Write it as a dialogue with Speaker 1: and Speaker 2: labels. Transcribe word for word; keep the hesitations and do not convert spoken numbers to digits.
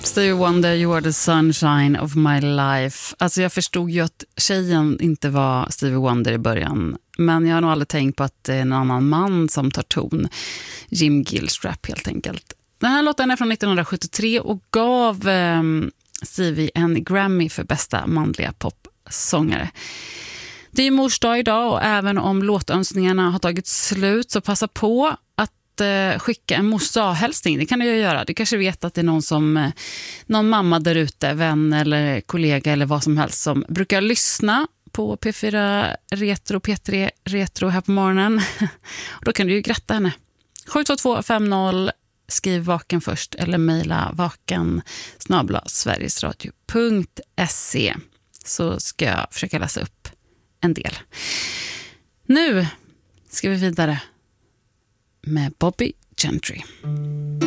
Speaker 1: Stevie Wonder, You Are the Sunshine of My Life. Alltså jag förstod ju att tjejen inte var Stevie Wonder i början. Men jag har nog aldrig tänkt på att det är en annan man som tar ton. Jim Gilstrap helt enkelt. Den här låten är från nittonhundrasjuttiotre och gav eh, Stevie en Grammy för bästa manliga popsångare. Det är ju mors dag idag och även om låtönskningarna har tagit slut så passa på att eh, skicka en mors dag-hälsning. Det kan du ju göra. Du kanske vet att det är någon som eh, någon mamma där ute, vän eller kollega eller vad som helst som brukar lyssna på P fyra Retro, P tre Retro här på morgonen. Då kan du ju gratta henne. sju två två fem noll, skriv vaken först eller mejla vaken snabel-a sverigesradio punkt se så ska jag försöka läsa upp en del. Nu ska vi vidare med Bobbie Gentry.